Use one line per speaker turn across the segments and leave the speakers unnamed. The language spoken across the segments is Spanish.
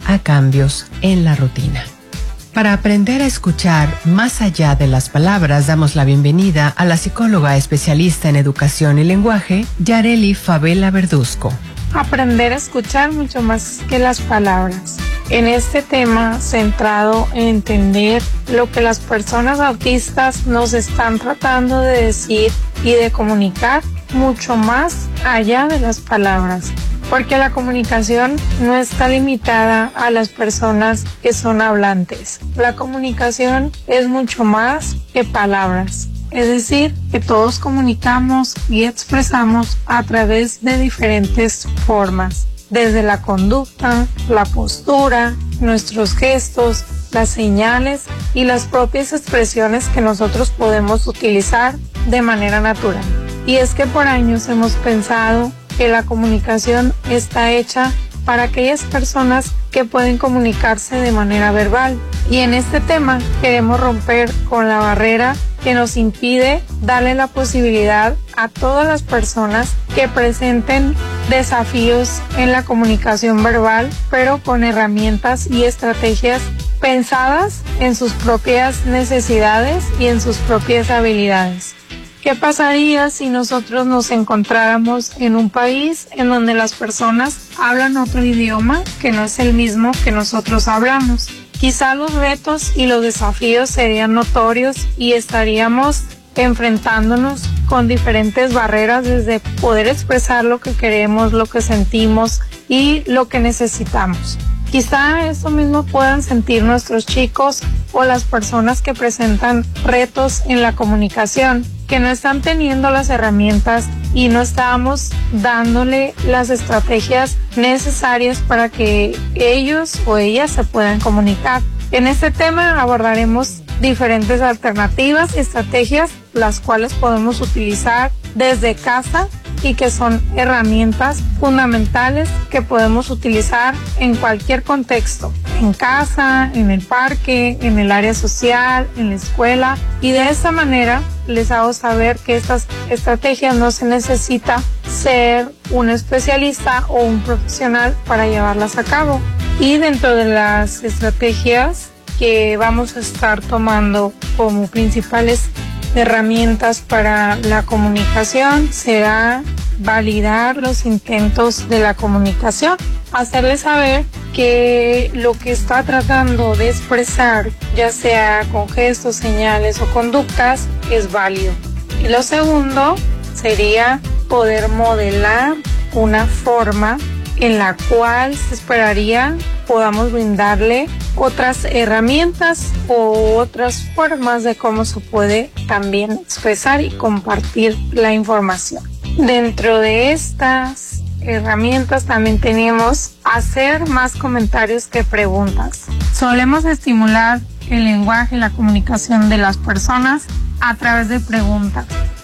a cambios en la rutina. Para aprender a escuchar más allá de las palabras, damos la bienvenida a la psicóloga especialista en educación y lenguaje, Yareli Favela Verduzco.
Aprender a escuchar mucho más que las palabras. En este tema centrado en entender lo que las personas autistas nos están tratando de decir y de comunicar mucho más allá de las palabras. Porque la comunicación no está limitada a las personas que son hablantes. La comunicación es mucho más que palabras. Es decir, que todos comunicamos y expresamos a través de diferentes formas. Desde la conducta, la postura, nuestros gestos, las señales y las propias expresiones que nosotros podemos utilizar de manera natural. Y es que por años hemos pensado que la comunicación está hecha para aquellas personas que pueden comunicarse de manera verbal. Y en este tema queremos romper con la barrera que nos impide darle la posibilidad a todas las personas que presenten desafíos en la comunicación verbal, pero con herramientas y estrategias pensadas en sus propias necesidades y en sus propias habilidades. ¿Qué pasaría si nosotros nos encontráramos en un país en donde las personas hablan otro idioma que no es el mismo que nosotros hablamos? Quizá los retos y los desafíos serían notorios y estaríamos enfrentándonos con diferentes barreras, desde poder expresar lo que queremos, lo que sentimos y lo que necesitamos. Quizá eso mismo puedan sentir nuestros chicos o las personas que presentan retos en la comunicación, que no están teniendo las herramientas y no estamos dándole las estrategias necesarias para que ellos o ellas se puedan comunicar. En este tema abordaremos diferentes alternativas y estrategias, las cuales podemos utilizar desde casa y que son herramientas fundamentales que podemos utilizar en cualquier contexto, en casa, en el parque, en el área social, en la escuela, y de esta manera les hago saber que estas estrategias no se necesita ser un especialista o un profesional para llevarlas a cabo. Y dentro de las estrategias que vamos a estar tomando como principales herramientas para la comunicación será validar los intentos de la comunicación, hacerles saber que lo que está tratando de expresar, ya sea con gestos, señales o conductas, es válido. Y lo segundo sería poder modelar una forma en la cual se esperaría podamos brindarle otras herramientas o otras formas de cómo se puede también expresar y compartir la información. Dentro de estas herramientas también tenemos hacer más comentarios que preguntas. Solemos estimular el lenguaje y la comunicación de las personas a través de preguntas,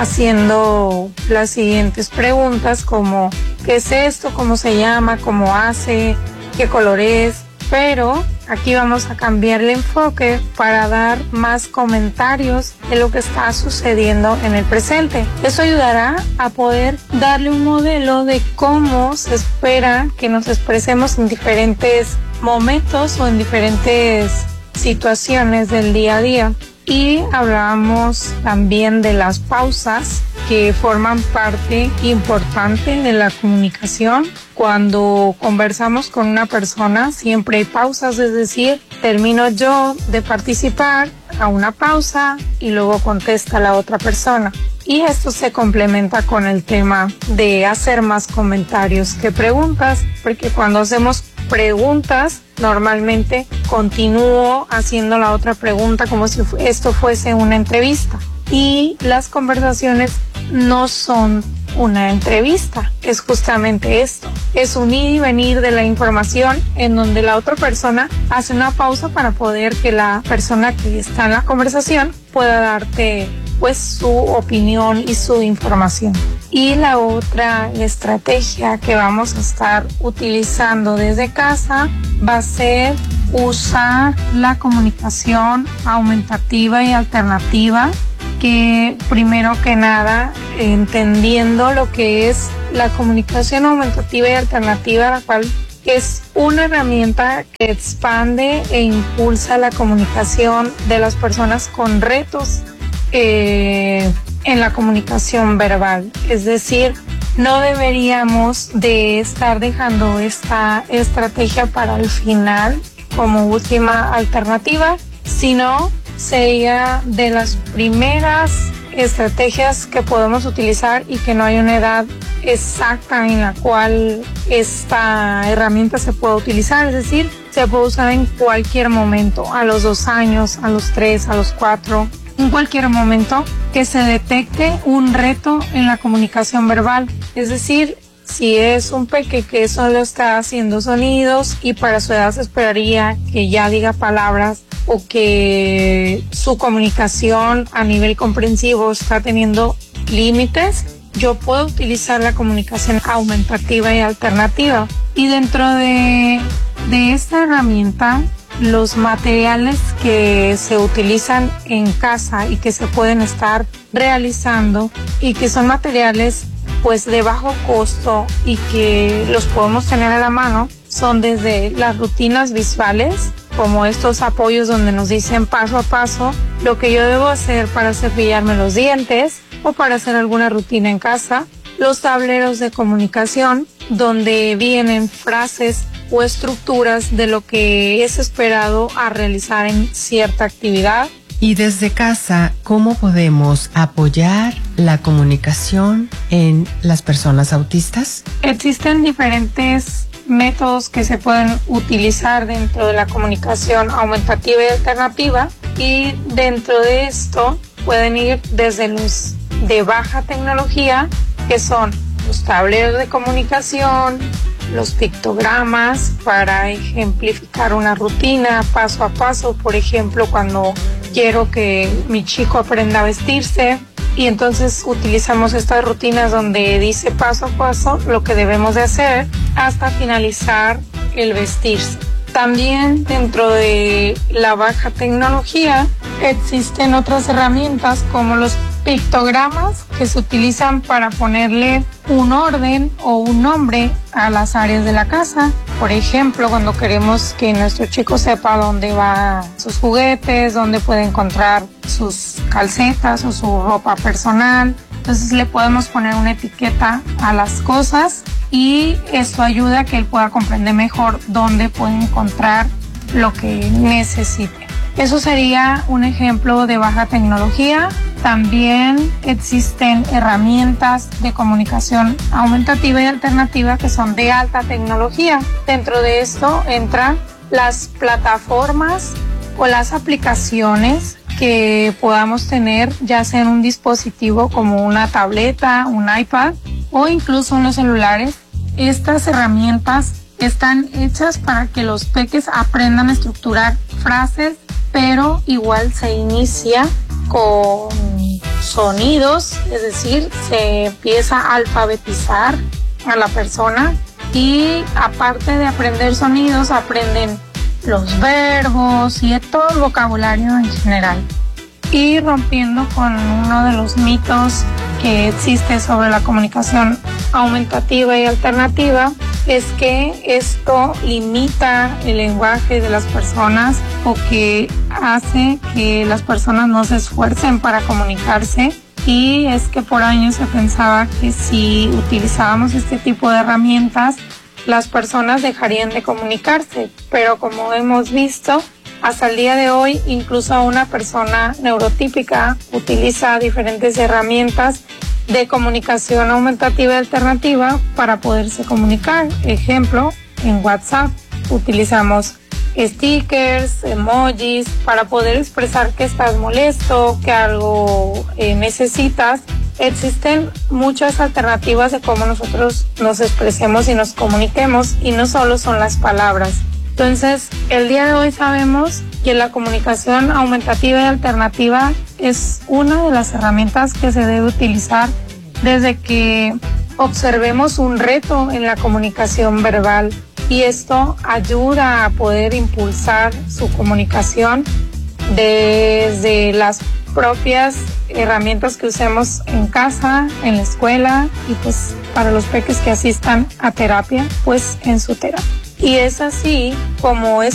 haciendo las siguientes preguntas como ¿qué es esto? ¿Cómo se llama? ¿Cómo hace? ¿Qué color es? Pero aquí vamos a cambiar el enfoque para dar más comentarios de lo que está sucediendo en el presente. Eso ayudará a poder darle un modelo de cómo se espera que nos expresemos en diferentes momentos o en diferentes situaciones del día a día. Y hablábamos también de las pausas que forman parte importante de la comunicación. Cuando conversamos con una persona siempre hay pausas, es decir, termino yo de participar a una pausa y luego contesta la otra persona. Y esto se complementa con el tema de hacer más comentarios que preguntas, porque cuando hacemos preguntas, normalmente continúo haciendo la otra pregunta como si esto fuese una entrevista. Y las conversaciones no son una entrevista, es justamente esto. Es un ir y venir de la información en donde la otra persona hace una pausa para poder que la persona que está en la conversación pueda darte pues su opinión y su información. Y la otra estrategia que vamos a estar utilizando desde casa va a ser usar la comunicación aumentativa y alternativa, que primero que nada, entendiendo lo que es la comunicación aumentativa y alternativa, la cual es una herramienta que expande e impulsa la comunicación de las personas con retos en la comunicación verbal. Es decir, no deberíamos de estar dejando esta estrategia para el final como última alternativa, sino sería de las primeras estrategias que podemos utilizar y que no hay una edad exacta en la cual esta herramienta se puede utilizar, es decir, se puede usar en cualquier momento, a los 2 años, a los 3, a los 4, en cualquier momento que se detecte un reto en la comunicación verbal, es decir, si es un peque que solo está haciendo sonidos y para su edad se esperaría que ya diga palabras o que su comunicación a nivel comprensivo está teniendo límites, yo puedo utilizar la comunicación aumentativa y alternativa. Y dentro de esta herramienta, los materiales que se utilizan en casa y que se pueden estar realizando y que son materiales pues de bajo costo y que los podemos tener a la mano, son desde las rutinas visuales, como estos apoyos donde nos dicen paso a paso lo que yo debo hacer para cepillarme los dientes o para hacer alguna rutina en casa, los tableros de comunicación donde vienen frases o estructuras de lo que es esperado a realizar en cierta actividad.
Y desde casa, ¿cómo podemos apoyar la comunicación en las personas autistas?
Existen diferentes métodos que se pueden utilizar dentro de la comunicación aumentativa y alternativa, y dentro de esto pueden ir desde los de baja tecnología, que son los tableros de comunicación, los pictogramas para ejemplificar una rutina paso a paso, por ejemplo, cuando quiero que mi chico aprenda a vestirse, y entonces utilizamos estas rutinas donde dice paso a paso lo que debemos de hacer hasta finalizar el vestirse. También dentro de la baja tecnología existen otras herramientas como los pictogramas que se utilizan para ponerle un orden o un nombre a las áreas de la casa. Por ejemplo, cuando queremos que nuestro chico sepa dónde va sus juguetes, dónde puede encontrar sus calcetas o su ropa personal, entonces le podemos poner una etiqueta a las cosas y esto ayuda a que él pueda comprender mejor dónde puede encontrar lo que necesite. Eso sería un ejemplo de baja tecnología. También existen herramientas de comunicación aumentativa y alternativa que son de alta tecnología. Dentro de esto entran las plataformas o las aplicaciones que podamos tener, ya sea en un dispositivo como una tableta, un iPad o incluso unos celulares. Estas herramientas están hechas para que los peques aprendan a estructurar frases, pero igual se inicia con sonidos, es decir, se empieza a alfabetizar a la persona y aparte de aprender sonidos, aprenden los verbos y todo el vocabulario en general. Y rompiendo con uno de los mitos que existe sobre la comunicación aumentativa y alternativa, es que esto limita el lenguaje de las personas o que hace que las personas no se esfuercen para comunicarse, y es que por años se pensaba que si utilizábamos este tipo de herramientas las personas dejarían de comunicarse, pero como hemos visto, hasta el día de hoy incluso una persona neurotípica utiliza diferentes herramientas de comunicación aumentativa y alternativa para poderse comunicar. Ejemplo, en WhatsApp utilizamos stickers, emojis para poder expresar que estás molesto, que algo necesitas. Existen muchas alternativas de cómo nosotros nos expresemos y nos comuniquemos, y no solo son las palabras. Entonces, el día de hoy sabemos que la comunicación aumentativa y alternativa es una de las herramientas que se debe utilizar desde que observemos un reto en la comunicación verbal, y esto ayuda a poder impulsar su comunicación desde las propias herramientas que usemos en casa, en la escuela, y pues para los peques que asistan a terapia, pues en su terapia. Y es así como es